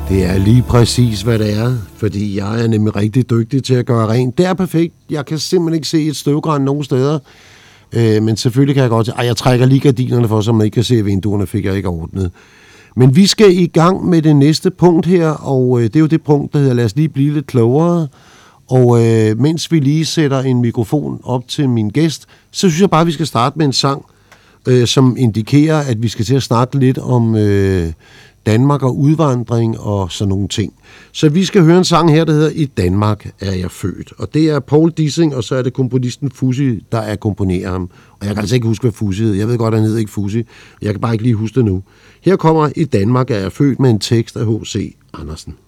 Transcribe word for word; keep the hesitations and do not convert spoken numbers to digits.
Det er lige præcis, hvad det er, fordi jeg er nemlig rigtig dygtig til at gøre rent. Det er perfekt. Jeg kan simpelthen ikke se et støvgræn nogen steder. Øh, men selvfølgelig kan jeg godt... Ej, jeg trækker lige gardinerne for, så man ikke kan se vinduerne, fik jeg ikke ordnet. Men vi skal i gang med det næste punkt her, og øh, det er jo det punkt, der hedder, lad os lige blive lidt klogere. Og øh, mens vi lige sætter en mikrofon op til min gæst, så synes jeg bare, at vi skal starte med en sang, øh, som indikerer, at vi skal til at snakke lidt om... Øh, Danmark og udvandring og sådan nogle ting. Så vi skal høre en sang her, der hedder I Danmark er jeg født. Og det er Paul Dissing, og så er det komponisten Fuzzy, der er komponerer ham. Og jeg kan altså ikke huske, hvad Fuzzy hed. Jeg ved godt, han hedder ikke Fuzzy. Jeg kan bare ikke lige huske det nu. Her kommer I Danmark er jeg født med en tekst af H C Andersen.